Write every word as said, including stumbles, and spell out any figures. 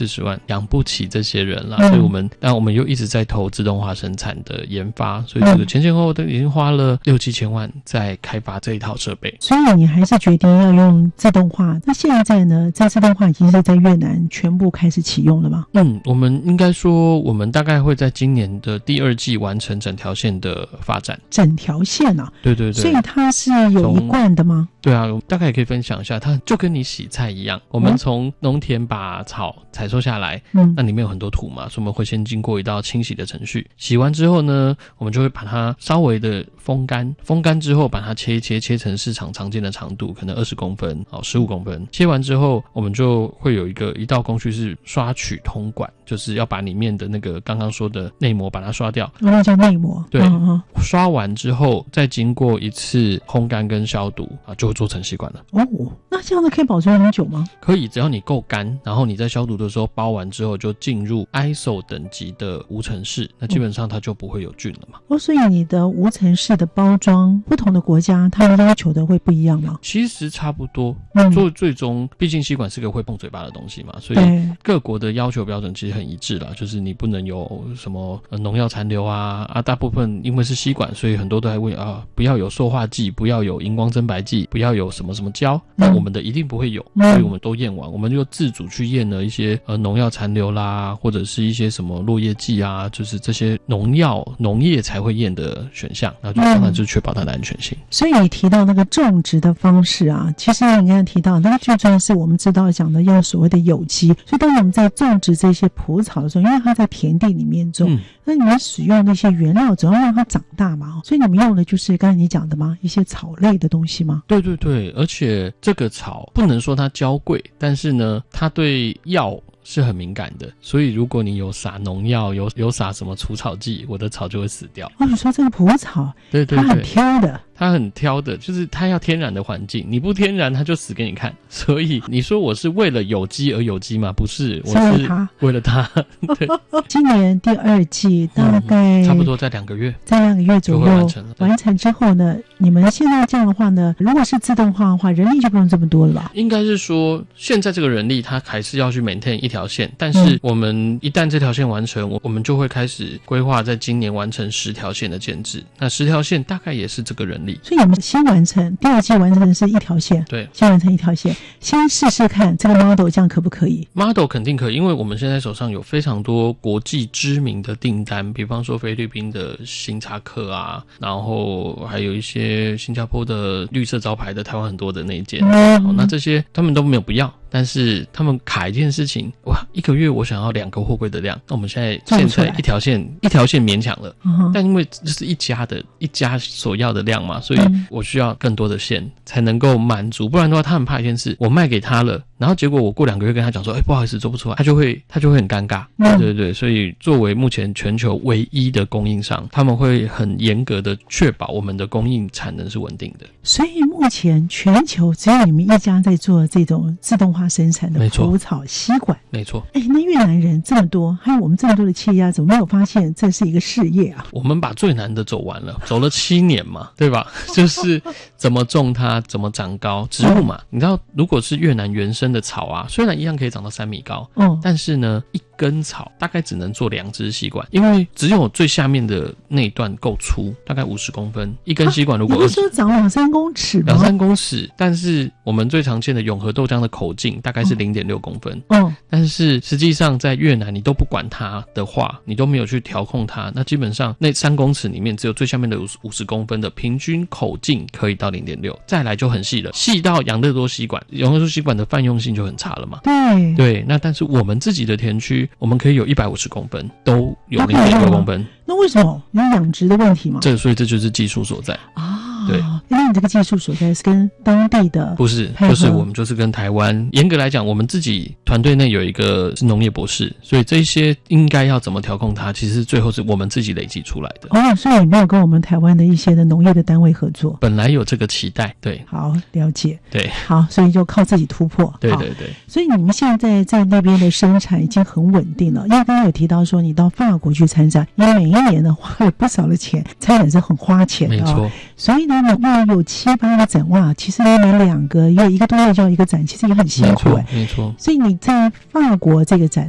四十万养不起这些人啦、 嗯、 所以我们但我们又一直在投自动化生产的研发，所以这个前前后后都已经花了六七千万在开发这一套设备。 所以你还是决定要用自动化，那现在呢，这自动化已经是在越南全部开始启用了吗？ 嗯，我们应该说我们大概会在今年的第二季完成整条线的发展。 整条线啊？ 对对对。 所以它是有一贯的吗？ 对啊，大概也可以分享一下，它就跟你洗菜一样，我们从农田把草采收下来，嗯，那里面有很多土嘛，所以我们会先经过一道清洗的程序，洗完之后呢，我们就会把它稍微的风干，风干之后把它切一切，切成市场常见的长度，可能二十公分，好，十五公分。切完之后，我们就会有一个一道工序是刷取通管，就是要把里面的那个刚刚说的内膜把它刷掉， 那叫内膜。 对， 嗯嗯， 刷完之后再经过一次烘干跟消毒啊，就会做成吸管了。 哦，那这样子可以保存很久吗？ 可以，只要你够干，然后你在消毒的时候包完之后就进入 I S O 等级的无尘室，那基本上它就不会有菌了嘛。 哦，所以你的无尘室的包装，不同的国家他们要求的会不一样吗？ 其实差不多， 嗯， 做最终毕竟吸管是个会碰嘴巴的东西嘛，所以各国的要求标准其实很一致啦，就是你不能有什么呃农药残留啊啊，大部分因为是吸管，所以很多都还问啊，不要有塑化剂，不要有荧光增白剂，不要有什么什么胶，那我们的一定不会有，所以我们都验完，我们就自主去验了一些呃农药残留啦，或者是一些什么落叶剂啊，就是这些农药农业才会验的选项，那就当然就确保它的安全性。 嗯，所以你提到那个种植的方式啊，其实你刚才提到那个最重要是我们知道讲的要所谓的有机，所以当我们在种植这些蒲草的时候，因为它在田地里面种，嗯，那你们使用那些原料总要让它长大嘛，所以你们用的就是刚才你讲的吗？一些草类的东西吗？ 对对对，而且这个草不能说它娇贵，但是呢它对药是很敏感的，所以如果你有撒农药，有有撒什么除草剂，我的草就会死掉。 哦，你说这个蒲草， 对对对， 它很挑的， 它很挑的，就是它要天然的环境，你不天然它就死给你看。所以你说我是为了有机而有机吗？不是，我是为了它。对， 今年第二季大概、 嗯、差不多在两个月， 在两个月左右完成了。 完成之后呢，你们现在这样的话呢，如果是自动化的话，人力就不用这么多了吧？ 应该是说，现在这个人力它还是要去 maintain 一条线，但是我们一旦这条线完成，我们就会开始规划在今年完成十条线的建制。那十条线大概也是这个人力， 所以我们先完成第二季完成的是一条线， 对， 先完成一条线，先试试看这个 model 这样可不可以 ？model 肯定可以，因为我们现在手上有非常多国际知名的订单，比方说菲律宾的星巴克啊，然后还有一些新加坡的绿色招牌的，台湾很多的那一间，嗯，好，那这些他们都没有不要。但是他们卡一件事情，哇，一个月我想要两个货柜的量，那我们现在现在一条线一条线勉强了，嗯，但因为这是一家的一家所要的量嘛，所以我需要更多的线才能够满足，不然的话他很怕一件事，我卖给他了，然后结果我过两个月跟他讲说，哎，不好意思做不出来，他就会他就会很尴尬，嗯，对对对，所以作为目前全球唯一的供应商，他们会很严格的确保我们的供应产能是稳定的。 所以目前全球只有你们一家在做这种自动化生产的蒲草吸管， 没错。 哎，那越南人这么多，还有我们这么多的企业家，怎么没有发现这是一个事业啊？ 我们把最难的走完了，走了七年嘛，对吧？就是怎么种它，怎么长高，植物嘛。你知道，如果是越南原生的草啊，虽然一样可以长到三米高，嗯，但是呢，一根草大概只能做两支吸管，因为只有最下面的那一段够粗，大概五十公分，一根吸管如果你不是说长两三公尺吗？ 两三公尺，但是我们最常见的永和豆浆的口径大概是零点六公分，嗯，但是实际上在越南你都不管它的话，你都没有去调控它，那基本上那三公尺里面只有最下面的五十公分的平均口径可以到零点六，再来就很细了，细到养乐多吸管，养乐多吸管的泛用性就很差了嘛。 对对，那但是我们自己的田区，我们可以有一百五十公分，都有零点六公分。 那为什么？有养殖的问题吗？ 这所以这就是技术所在啊。对， 那你这个技术所在是跟当地的不是，就是我们就是跟台湾，严格来讲，我们自己团队内有一个是农业博士，所以这一些应该要怎么调控它，其实最后是我们自己累积出来的。 哦，所以你没有跟我们台湾的一些的农业的单位合作？ 本来有这个期待，对， 好，了解， 对， 好，所以就靠自己突破。 对对对。 所以你们现在在那边的生产已经很稳定了，因为刚刚有提到说你到法国去参展，因为每一年呢花了不少的钱，参展是很花钱的，没错。所以呢，你要有七八个展，哇，其实你每两个月一个多月就要一个展，其实也很辛苦，哎， 没错。 所以你在法国这个展